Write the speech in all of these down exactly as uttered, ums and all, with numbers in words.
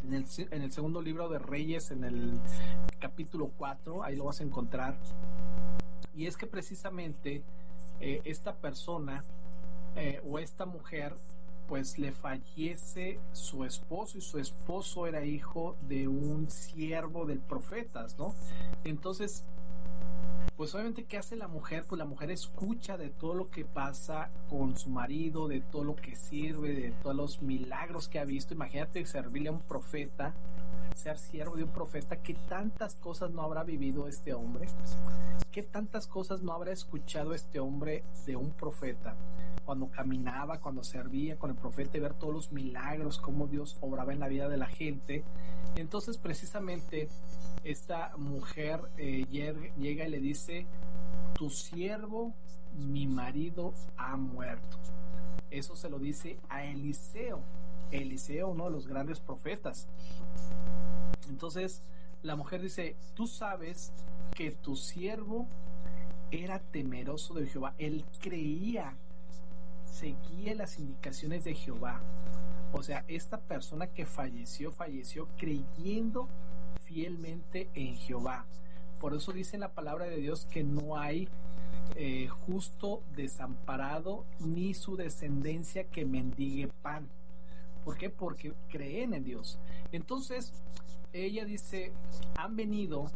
En el, en el segundo libro de Reyes, en el capítulo cuatro, ahí lo vas a encontrar. Y es que precisamente eh, esta persona eh, o esta mujer, pues le fallece su esposo, y su esposo era hijo de un siervo del profeta, ¿no? Entonces, pues obviamente, ¿qué hace la mujer? Pues la mujer escucha de todo lo que pasa con su marido, de todo lo que sirve, de todos los milagros que ha visto. Imagínate servirle a un profeta, ser siervo de un profeta. ¿Qué tantas cosas no habrá vivido este hombre? ¿Qué tantas cosas no habrá escuchado este hombre de un profeta? Cuando caminaba, cuando servía con el profeta, y ver todos los milagros, cómo Dios obraba en la vida de la gente. Entonces, precisamente, esta mujer eh, llega y le dice: tu siervo, mi marido, ha muerto. Eso se lo dice a Eliseo. Eliseo, uno de los grandes profetas. Entonces, la mujer dice: tú sabes que tu siervo era temeroso de Jehová. Él creía, seguía las indicaciones de Jehová. O sea, esta persona que falleció, falleció creyendo fielmente en Jehová. Por eso dice en la palabra de Dios que no hay eh, justo desamparado, ni su descendencia que mendigue pan. ¿Por qué? Porque creen en Dios. Entonces, ella dice: han venido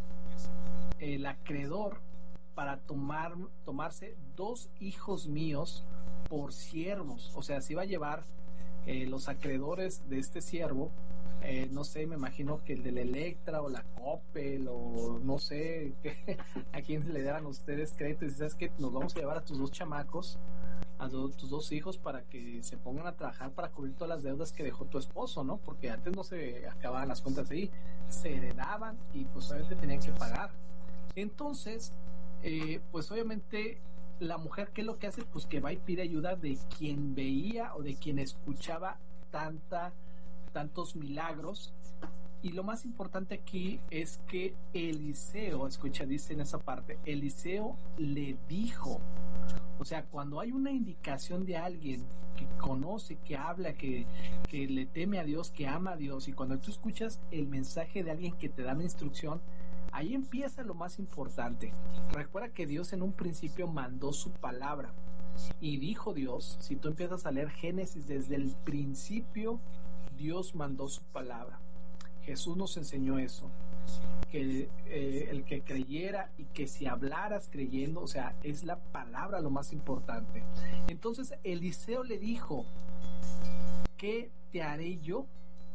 el acreedor para tomar, tomarse dos hijos míos por siervos. O sea, se iba a llevar eh, los acreedores de este siervo. Eh, no sé, me imagino que el de la Electra o la Coppel, o no sé a quién se le darán ustedes créditos. Y sabes que nos vamos a llevar a tus dos chamacos, a do, tus dos hijos, para que se pongan a trabajar para cubrir todas las deudas que dejó tu esposo, ¿no? Porque antes no se acababan las cuentas ahí, se heredaban y pues obviamente tenían que pagar. Entonces, eh, pues obviamente la mujer, ¿qué es lo que hace? Pues que va y pide ayuda de quien veía o de quien escuchaba tanta tantos milagros. Y lo más importante aquí es que Eliseo, escucha, dice en esa parte, Eliseo le dijo. O sea, cuando hay una indicación de alguien que conoce, que habla, que, que le teme a Dios, que ama a Dios, y cuando tú escuchas el mensaje de alguien que te da una instrucción, ahí empieza lo más importante. Recuerda que Dios en un principio mandó su palabra, y dijo Dios, si tú empiezas a leer Génesis, desde el principio Dios mandó su palabra. Jesús nos enseñó eso, que eh, el que creyera, y que si hablaras creyendo, o sea, es la palabra lo más importante. Entonces Eliseo le dijo: ¿qué te haré yo?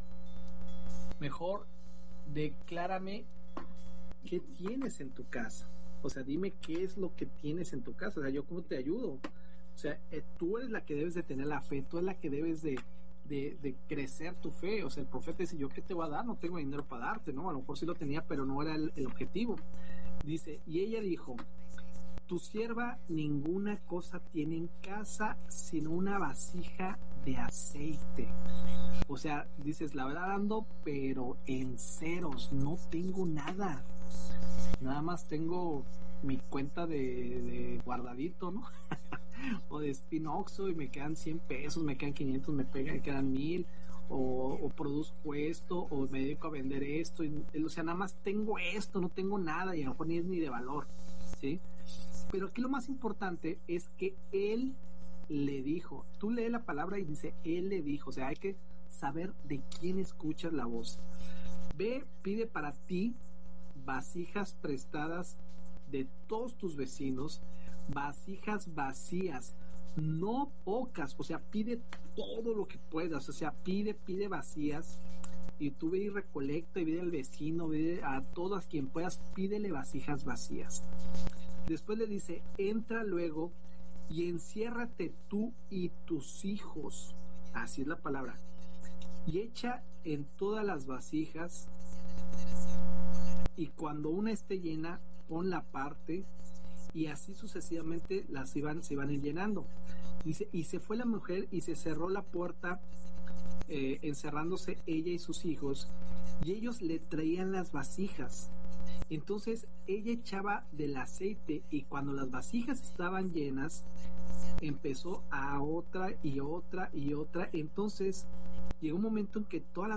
Mejor declárame qué tienes en tu casa. O sea, dime qué es lo que tienes en tu casa. O sea, yo cómo te ayudo. O sea, eh, tú eres la que debes de tener la fe, tú eres la que debes de De, de crecer tu fe. O sea, el profeta dice: ¿yo qué te voy a dar? No tengo dinero para darte, ¿no? A lo mejor sí lo tenía, pero no era el, el objetivo. Dice, y ella dijo: tu sierva ninguna cosa tiene en casa sino una vasija de aceite. O sea, dices, la verdad ando pero en ceros, no tengo nada, nada más tengo mi cuenta de, de guardadito, ¿no? O de Spinoxo, y me quedan cien pesos, me quedan quinientos, me, pegan, me quedan mil, o, o produzco esto, o me dedico a vender esto, y, o sea, nada más tengo esto, no tengo nada, y a lo mejor ni es ni de valor, ¿sí? Pero aquí lo más importante es que él le dijo. Tú lees la palabra y dice, él le dijo. O sea, hay que saber de quién escuchas la voz. Ve, pide para ti vasijas prestadas de todos tus vecinos, vasijas vacías, no pocas. O sea, pide todo lo que puedas. O sea, pide, pide vacías. Y tú ve y recolecta, y ve al vecino, ve a todas quien puedas, pídele vasijas vacías. Después le dice, entra luego y enciérrate tú y tus hijos. Así es la palabra. Y echa en todas las vasijas, y cuando una esté llena, pon la parte, y así sucesivamente las iban, se iban llenando. Dice, y se fue la mujer y se cerró la puerta, eh, encerrándose ella y sus hijos, y ellos le traían las vasijas. Entonces ella echaba del aceite, y cuando las vasijas estaban llenas, empezó a otra y otra y otra. Entonces llegó un momento en que todas las